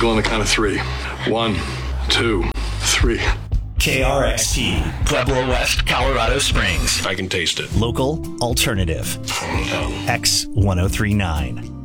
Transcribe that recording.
go on the count of three. 1, 2, 3. KRXT, Pueblo West, Colorado Springs. I can taste it. Local alternative. X1039.